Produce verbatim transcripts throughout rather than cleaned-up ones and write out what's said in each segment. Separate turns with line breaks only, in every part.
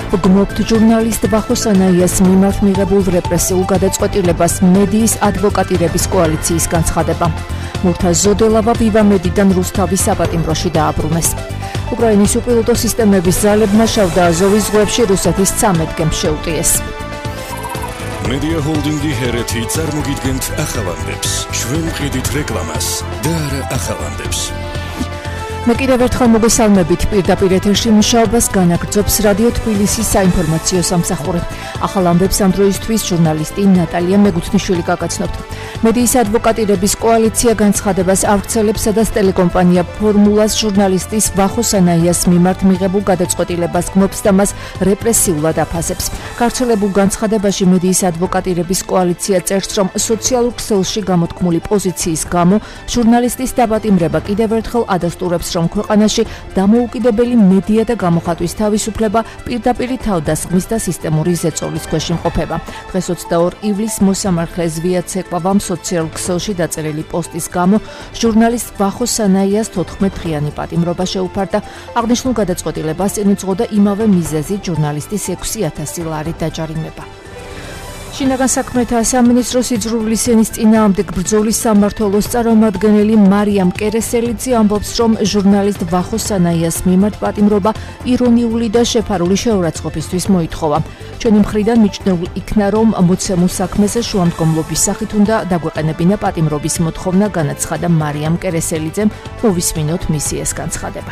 გმობთ ჟურნალისტ ვახო სანაიას მიმართ მიღებულ რეპრესიულ გადაწყვეტილებას მედიის ადვოკატირების კოალიციის განცხადება. მურთა ზოდელავა ვივამედიდან რუსთავის საპატიმროში დააბრუნეს. უკრაინის უპილოტო სისტემების ძალებმა შავ და აზოვის ზღვებში რუსეთის ცამეტ გემს შეუტიეს.
Media Holding-ი ჰერეთი წარმოგიდგენთ ახალანდებს. ჩვენ ვყიდით რეკლამას და არა ახალანდებს.
მე კიდევ ერთხელ მოგესალმებით პირდაპირ ეთერში მუშაობას განაგრძობს რადიო თბილისის საინფორმაციო სამსახური. ახალ ამბებს ამ დროისთვის ჟურნალისტი ნატალია მეგუთნიშვილი გაგაცნობთ. მედიის ადვოკატირების კოალიცია განცხადებას ავრცელებს, სადაც ტელეკომპანია ფორმულას ჟურნალისტის ვახო სანაიას მიმართ მიღებულ გადაწყვეტილებას გმობს და მას რეპრესიულად აფასებს. გავრცელებულ განცხადებაში მედიის ადვოკატირების კოალიცია წერს, რომ სოციალურ ქსელში გამოთქმული პოზიციის გამო ჟურნალისტის დაპატიმრება კიდევ ერთხელ ადასტურებს, რომ ქვეყანაში დამოუკიდებელი მედია და გამოხატვის თავისუფლება პირდაპირი თავდასხმის და სისტემური ზეწოლის ქვეშ იმყოფება. დღეს ოცდაორი ივლისს მოსამართლე ზვია ცეკვავამ სოციალურ ქსელში დაწერილი პოსტის გამო ჟურნალისტ ვახო სანაიას თოთხმეტ დღიანი პატიმრობა შეუფარდა. აღნიშნულ გადაწყვეტილებას წინ უძღოდა იმავე მიზეზით ჟურნალისტის ექვსი ათასი ლარით დაჯარიმება. შინაგან საქმეთა სამინისტროს იძრულის ენის წინააღმდეგ ბრძოლის სამმართველოს წარმომადგენელი მარიამ კერესელიძე ამბობს, რომ ჟურნალისტ ვახო სანაიას მიმართ პატიმრობა ირონიული და შეფარული შეურაცხყოფისთვის მოითხოვა. ჩვენი მხრიდან მიჩნეულ იქნა, რომ მოცემულ საქმეზე შუამდგომლობის სახით უნდა დაგვეყენებინა პატიმრობის მოთხოვნა, განაცხადა მარიამ კერესელიძემ. მოვისმინოთ მისი ეს განცხადება.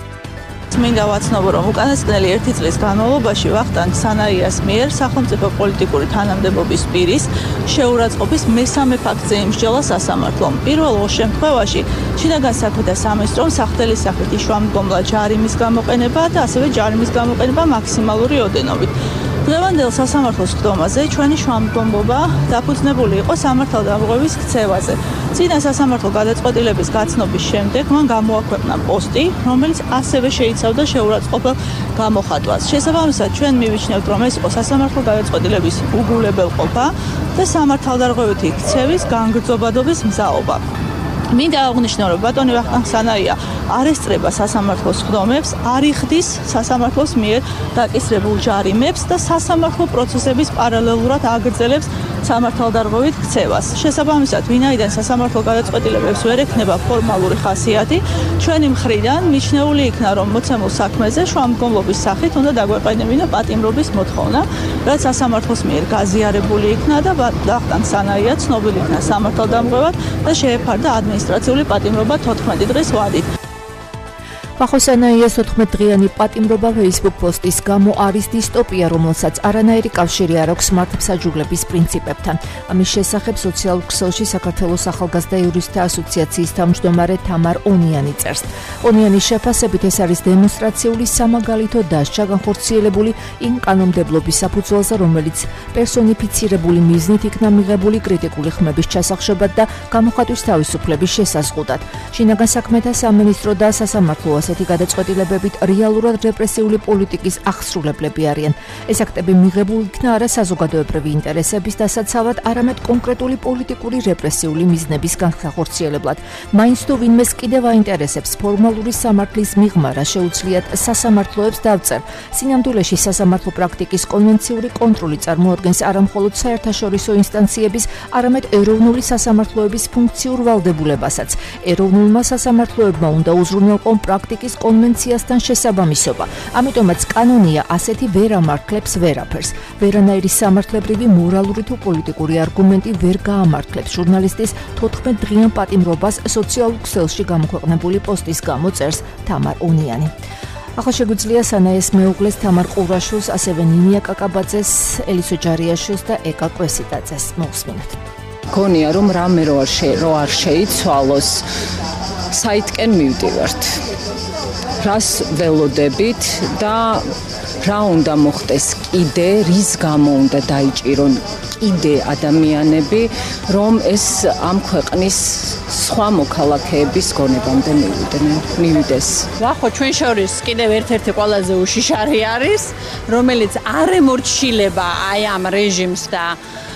მინდა ვაცნობო, რომ უკანასკნელი ერთი წლის განმავლობაში ვახტანგ სანაიას მიერ სახელმწიფო პოლიტიკური თანამდებობის პირის შეურაცხყოფის მესამე ფაქტზე იმსჯელა სასამართლომ. პირველ შემთხვევაში შინაგან საქმეთა სამინისტრომ სახდელის სახით იშვა ჯარიმის გამოყენება და ასევე ჯარიმის გამოყენება მაქსიმალური ოდენობით. დღევანდელ სასამართლოს ხდომაზე ჩვენი შუამდგომლობა დაფუძნებული იყო სამართალდამღების ქცევაზე. წინა სასამართლო გადაწყვეტილების გაცნობის შემდეგ მან გამოაქვეყნა პოსტი, რომელიც ასევე შეიცავდა შეურაცხყოფელ გამოხატვას. შესაბამისად, ჩვენ მივიჩნევთ, რომ ეს იყო სასამართლო გადაწყვეტილების უგულებელყოფა და სამართალდამღებითი ქცევის განგრძობადობის მზაობა. მინდა აღვნიშნო, რომ ბატონი ვახტანგ სანაია არ ესწრება სასამართლოს ხდომებს, არ იხდის სასამართლოს მიერ დაკისრებულ ჯარიმებს და სასამართლო პროცესების პარალელურად აგრძელებს სამართალდამღებით ქცევას. შესაბამისად, ვინაიდან სასამართლო გადაწყვეტილებებს ვერ ექნება ფორმალური ხასიათი, ჩვენი მხრიდან მიჩნეული იქნა, რომ მოცემულ საქმეზე შუამდგომლობის სახით უნდა დაგვეყენებინა პატიმრობის მოთხოვნა, რაც სასამართლოს მიერ გაზიარებული იქნა და ვახტანგ სანაია ცნობილი იქნა სამართალდამღებად და შეეფარდა ადმინისტრაციული პატიმრობა თოთხმეტი დღის ვადით.
ვახო სანაიას თოთხმეტ დღიანი პატიმრობა Facebook პოსტის გამო არის დისტოპია, რომელსაც არანაირი კავშირი არ აქვს მართლმსაჯულების პრინციპებთან. ამის შესახებ სოციალურ ქსელში საქართველოს ახალგაზრდა იურისტთა ასოციაციის თავმჯდომარე თამარ ონიანი წერს. ონიანის შეფასებით ეს არის დემონსტრაციული სამაგალითო დასჯა განხორციელებული იმ კანონმდებლობის საფუძველზე, რომელიც პერსონიფიცირებული მიზნით იქნა მიღებული კრიტიკული ხმების ჩასახშობად და გამოხატვის თავისუფლების შესაზღუდად. შინაგან საქმეთა სამინისტრო და სასამართლო ასეთი გადაწყვეტილებებით რეალურად რეპრესიული პოლიტიკის აღსრულებლები არიან. ეს აქტები მიღებულ იქნა არა საზოგადოებრივი ინტერესების დასაცავად, არამედ კონკრეტული პოლიტიკური რეპრესიული მიზნების განხორციელებლად. მაინც თუ ვინმეს კიდევ აინტერესებს ფორმალური სამართლის მიღმა, რა შეუძლიათ სასამართლოებს დავწერ. სინამდვილეში სასამართლო პრაქტიკის კონვენციური კონტროლი წარმოადგენს არა მხოლოდ საერთაშორისო ინსტანციების, არამედ ეროვნული სასამართლოების ფუნქციურ ვალდებულებასაც. ეროვნულმა სასამართლოებმა უნდა უზრუნველყონ პრაქტიკის კონვენციასთან შესაბამისობა. ამიტომაც კანონია ასეთი ვერ ამართლებს ვერაფერს. ვერანაირი სამართლებრივი, მორალური თუ პოლიტიკური არგუმენტი ვერ გაამართლებს ჟურნალისტის თოთხმეტ დღიან პატიმრობას სოციალურ ქსელში გამოქვეყნებული პოსტის გამო, წერს თამარ ონიანი. ახლა შეგვიძლია სანაიას მეუღლეს თამარ ყურაშვილს, ასევე ნინია კაკაბაძეს, ელისო ჯარიაშვილს და ეკა კვესიტაძეს მოვსმინოთ.
გონია რომ რამე რო არ შეიცვალოს, საითკენ მივდივართ. რას ველოდებით და რა უნდა მოხდეს კიდე, რის გამო უნდა დაიჭირონ კიდე ადამიანები, რომ ეს ამ ქვეყნის სხვა მოქალაქეების გონებამდე მივიდნენ, მივიდეს.
ვახო, ჩვენ შორის კიდევ ერთ-ერთი ყველაზე უშიშარი არის, რომელიც არ ემორჩილება აი ამ რეჟიმს და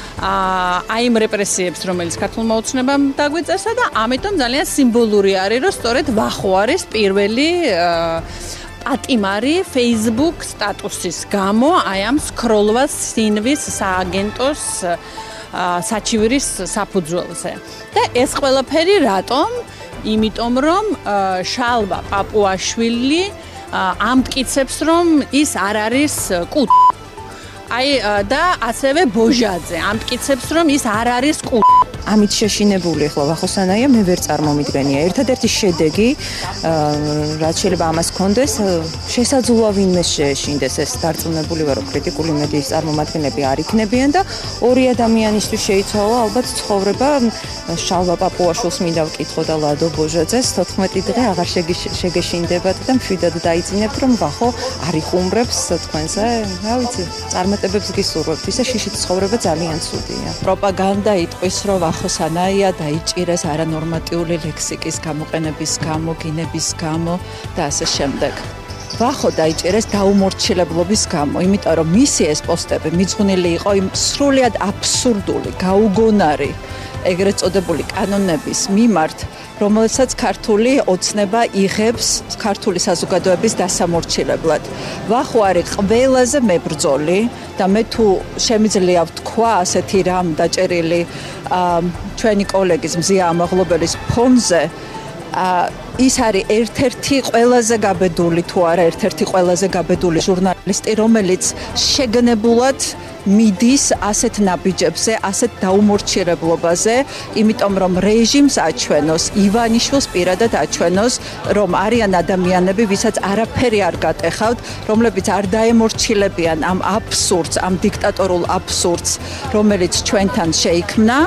აი იმ რეპრესიებს, რომელიც ქართულმა ოცნებამ დაგვიწესა და ამიტომ ძალიან სიმბოლური არის, რომ სწორედ ვახო არის პირველი
პატიმარი Facebook სტატუსის გამო აი ამ სკროლვას სინვის სააგენტოს საჩივრის საფუძველზე. და ეს ყველაფერი რატომ? იმიტომ რომ შალვა პაპუაშვილი ამტკიცებს რომ ის არ არის კუტ. აი და ასევე ბოჟაძე ამტკიცებს რომ ის არ არის კუტ.
ამით შეშინებული ახლა ვახოსანაია მე ვერ წარმომიდგენია. ერთადერთი შედეგი რაც შეიძლება ამას კონდეს შესაძლოა ვინმე შეეშინდეს ეს დარწმუნებული ვარო კრიტიკული მედიის წარმომადგენლები არ იქნებიან და ორი ადამიანისთვის შეიცვალა ალბათ ცხოვრება შალვა პაპუაშვილს მინდა ვკითხო და ლადო ბოჟაძეს თოთხმეტი დღე აღარ შეგეშინდებათ და მშვიდად დაიძინებთ რომ ვახო არ იხუმრებს თქვენზე რა ვიცი წარმატებებს გისურვებთ ისე შიშით ცხოვრება ძალიან ცუდია.
პროპაგანდა იტყვის რომ ხოსანაია დაიჭირეს არანორმატიული ლექსიკის გამოყენების გამო, გინების გამო და ასე შემდეგ. ვახო დაიჭირეს დაუმორჩილებლობის გამო, იმიტომ რომ მისი ეს პოსტები მიძღვნილი იყო იმ სრულიად აბსურდული, გაუგონარი, ეგრეთ წოდებული კანონების მიმართ, რომელსაც ქართული ოცნება იღებს ქართული საზოგადოების დასამორჩილებლად. ვახო არის ყველაზე მებრძოლი და მე თუ შემიძლია ვთქვა ასეთი რამ დაჭერილი ჩვენი კოლეგის მზია ამაღლობელის ფონზე ის არის ერთ-ერთი ყველაზე გაბედული თუ არა ერთ-ერთი ყველაზე გაბედული ჟურნალისტი რომელიც შეგნებულად მიდის ასეთ ნაბიჯებზე, ასეთ დაუმორჩილებლობაზე, იმიტომ რომ რეჟიმს აჩვენოს, ივანიშვილს პირადად აჩვენოს, რომ არიან ადამიანები, ვისაც არაფერი არ გატეხავთ, რომლებიც არ დაემორჩილებიან ამ აბსურდს, ამ დიქტატორულ აბსურდს, რომელიც ჩვენთან შეიქმნა.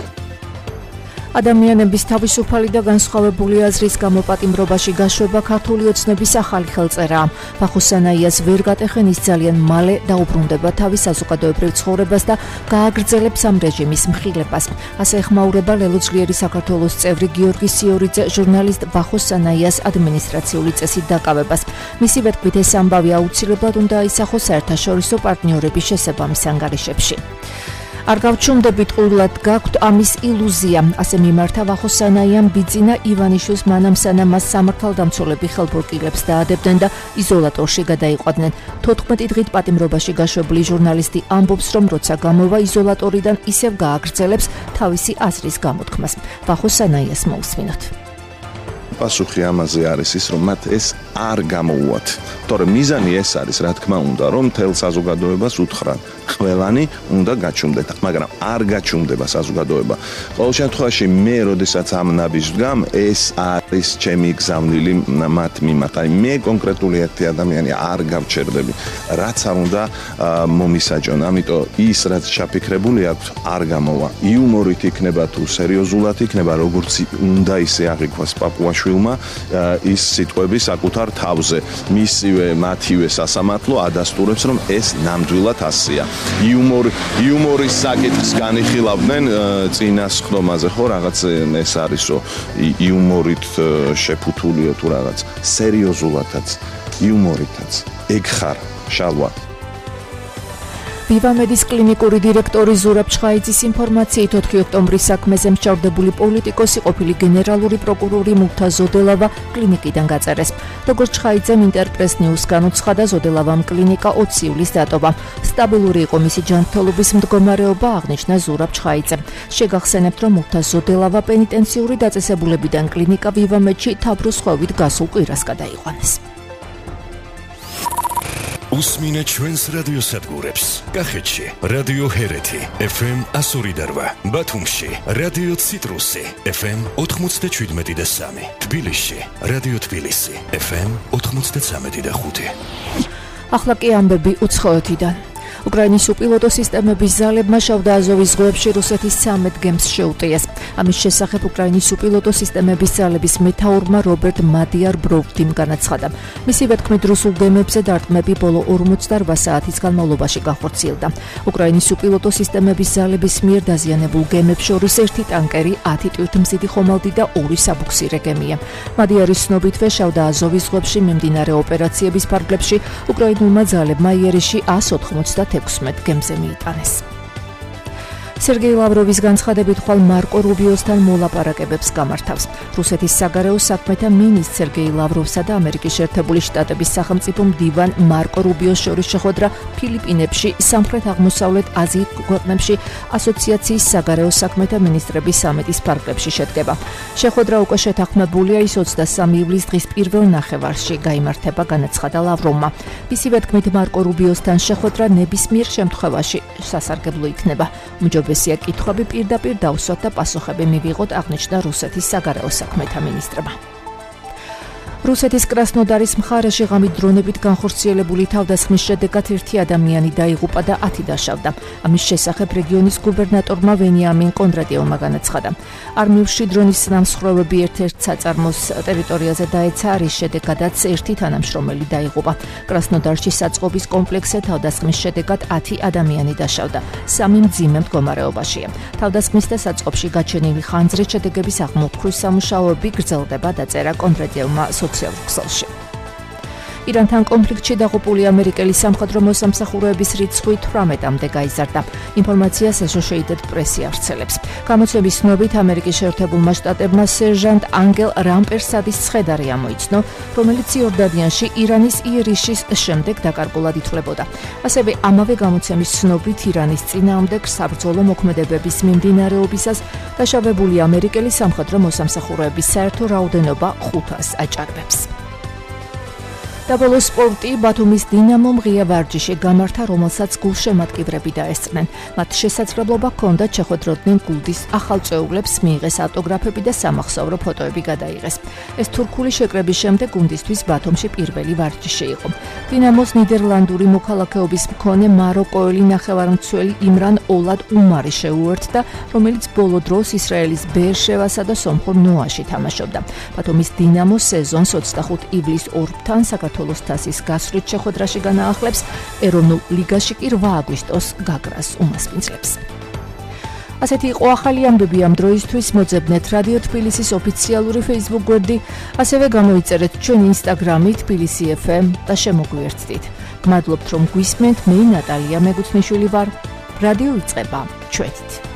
ადამიანების თავისუფალი და განსხვავებული აზრის გამო პატიმრობაში გაშვება ქართული ოცნების ახალი ხელწერა. ვახოსანაიას ვერ გატეხენ ის ძალიან მალე დაუბრუნდება თავის საზოგადოებრივ ცხოვრებას და გააგრძელებს ამ რეჟიმის მხილებას. ასე ეხმაურება ლელოძლიერი საქართველოს წევრი გიორგი სიორიძე ჟურნალისტ ვახოსანაიას ადმინისტრაციული წესით დაკავებას. მისივე თქმით ეს ამბავი აუცილებლად უნდა აისახოს საერთაშორისო პარტნიორების შესაბამის ანგარიშებში. არ გავჩუმდებით ყურლად გაქვთ ამის ილუზია, ასე მიმართა ვახოსანაიამ ბიძინა ივანიშვილს მანამ სანამ მას სამართალდამცველები ხელბურკილებს დაადებდნენ და იზოლატორში გადაიყვანდნენ. თოთხმეტი დღით პატიმრობაში გაშვებული ჟურნალისტი ამბობს, რომ როცა გამოვა იზოლატორიდან ისევ გააგრძელებს თავისი აზრის გამოთქმას. ვახოსანაიას მოусმინოთ.
პასუხი ამაზე არის ის, რომ მათ ეს არ გამოუვათ. თორემ მიზანი ეს არის, რა თქმა უნდა, რომ მთელ საზოგადოებას უთხრან, ყველანი უნდა გაჩუმდეთ, მაგრამ არ გაჩუმდება საზოგადოება. ყოველ შემთხვევაში მე, როდესაც ამ ნაბიჯს ვდგამ, ეს არის ჩემი გზავნილი მათ მიმართ. აი მე კონკრეტული ერთი ადამიანი არ გავჩერდები, რაც არ უნდა მომისაჯონ. ამიტომ ის, რაც ჩაფიქრებული აქვს, არ გამოვა. იუმორით იქნება თუ სერიოზულად იქნება, როგორც უნდა ისე აღიქვას პაპუაშვილმა ის სიტყვები საკუთარ თავზე. მისივე მათივე სასამართლო ადასტურებს, რომ ეს ნამდვილად ასეა. იუმორი იუმორის საკითხს განიხილავდნენ წინა სხდომაზე, ხო, რაღაც ეს არისო, იუმორით შეფუთულიო თუ რაღაც, სერიოზულადაც, იუმორითაც. ეგ ხარ, შალვა.
ვივამედის კლინიკური დირექტორი ზურაბ ჩხაიძის ინფორმაციით ოთხი ოქტომბრის საქმეზე მჩავრდებული პოლიტიკოსი ყოფილი გენერალური პროკურორი მუხთა ზოდელავა კლინიკიდან გაწერეს. როგორც ჩხაიძემ ინტერპრეს ნიუს განუცხადა, ზოდელავამ კლინიკა ოცი ივლისს დატოვა. სტაბილური იყო მისი ჯანმრთელობის მდგომარეობა, აღნიშნა ზურაბ ჩხაიძემ. შეგახსენებთ, რომ მუხთა ზოდელავა პენიტენციური დაწესებულებიდან კლინიკა ვივამედში თაბროს ხვევით გასულ კვირას გადაიყვანეს.
უსმინე ჩვენს რადიოსადგურებს. კახეთში რადიო ჰერეთი ეფ ემ ასორი და რვა, ბათუმში რადიო ციტრუსი ეფ ემ ოთხმოცდაშვიდმეტი და სამი, თბილისში რადიო თბილისი ეფ ემ ოთხმოცდაცამეტი და ხუთი.
ახლა კი ამბები უცხოეთიდან. უკრაინის უპილოტო სისტემების ზალებმა შავდა აზოვის ზღვებში რუსეთის ცამეტ გემს შეუტიეს. ამის შესახებ უკრაინის უპილოტო სისტემების ზალების მეთაურმა რობერტ მადიარ ბროვდიმ განაცხადა. მისივე თქმით, რუსულ გემებზე დარტყმები ბოლო ორმოცდარვა საათის განმავლობაში გახორციელდა. უკრაინის უპილოტო სისტემების ზალების მიერ დაზიანებულ გემებს შორის ერთი ტანკერი, ათი ტვირთმზიდი ხომალდი და ორი საბუქსირე გემია. მადიარის ცნობითვე შავდა აზოვის ზღვებში მიმდინარე ოპერაციების ფარგლებში უკრაინულმა ძალებმა იერეში ას ოთხმოცდაექვსმეტ გემზე მიიტანეს. სერგეი ლავროვის განცხადებით ხვალ მარკო რუბიოსთან მოლაპარაკებებს გამართავს. რუსეთის საგარეო საქმეთა მინისტრ სერგეი ლავროვსა და ამერიკის შეერთებული შტატების სახელმწიფო მდივან მარკო რუბიოს შორის შეხვედრა ფილიპინებში, სამხრეთ-აღმოსავლეთ აზიის ქვეყნებში ასოციაციის საგარეო საქმეთა მინისტრების სამიტის ფარგლებში შედგება. შეხვედრა უკვე შეთანხმებულია ის ოცდასამი ივლისის დღის პირველ ნახევარში გაიმართება, განაცხადა ლავროვმა. მისივე თქმით, მარკო რუბიოსთან შეხვედრა ნებისმიერ შემთხვევაში სასარგებლო იქნება. უმჯობესია კითხვები პირდაპირ დავსვათ და პასუხები მივიღოთ, აღნიშნა რუსეთის საგარეო საქმეთა მინისტრმა. რუსეთის კრასნოდარის მხარეში ღამით დრონებით განხორციელებული თავდასხმის შედეგად ერთი ადამიანი დაიღუპა და ათი დაშავდა. ამის შესახებ რეგიონის გუბერნატორმა ვენიამინ კონდრატიევმა განაცხადა. არმიულში დრონის ნამსხვრევები ერთ-ერთ საწარმოს ტერიტორიაზე დაეცა, რის შედეგადაც ერთი თანამშრომელი დაიღუპა. კრასნოდარში საწყობის კომპლექსზე თავდასხმის შედეგად ათი ადამიანი დაშავდა. სამი მძიმე მდგომარეობაშია. თავდასხმის და საწყობში გაჩენილი ხანძრის შედეგების აღმოფხვის სამუშაოები გრძელდება, დაწერა კონდრატიევმა სოციალურ ქსელში. ირანთან კონფლიქტში დაღუპული ამერიკელი სამხედრო მოსამსახურეების რიცხვი თვრამეტამდე გაიზარდა. ინფორმაციას Associated Press ავრცელებს. გამოცემის ცნობით, ამერიკის შეერთებულმა შტატებმა სერჟანტ ანგელ რამპერსადის ცხედარი ამოიცნო, რომელიც იორდანიაში ირანის იერიშის შემდეგ დაკარგულად ითვლებოდა. ასევე ამავე გამოცემის ცნობით, ირანის წინააღმდეგ საბრძოლო მოქმედებების მიმდინარეობისას დაშავებული ამერიკელი სამხედრო მოსამსახურეების საერთო რაოდენობა ხუთას აჭარბებს. დაბოლოს სპორტი, ბათუმის დინამომ ღია ვარჯიში გამართა, რომელსაც გულშემატკივრები დაესწრნენ. მათ შესაძლებლობა ჰქონდა ჩახვედროდნენ გულდის ახალ წეულებს, მიიღეს ავტოგრაფები და სამახსოვრო ფოტოები გადაიღეს. ეს თურქული შეკრების შემდეგ გუნდისთვის ბათუმში პირველი ვარჯიში იყო. დინამოს ნიდერლანდური მოქალაქეობის მქონე მაროკოელი ნახევარმცველი იმრან ოლად უმარი შეუერთდა, რომელიც ბოლო დროს ისრაელის ბეერშევასა და სომხურ ნოაში თამაშობდა. ბათუმის დინამოს სეზონს ოცდახუთი ივლისს ორბთან საქართველოს თასის გასვლით შეხვედრაში განაახლებს, ეროვნულ ლიგაში კი რვა აგვისტოს გაგრას უმასპინძლებს. ასეთი იყო ახალი ამბები ამ დროისთვის. მოძებნეთ რადიო თბილისის ოფიციალური Facebook გვერდი, ასევე გამოიწერეთ ჩვენი Instagram-ი თბილისი ეფ ემ და შემოგვიერთდით. გმადლობთ რომ გვისმენთ, მე ნატალია მეგუთნიშვილი ვარ. რადიო იწყება ჩვენით.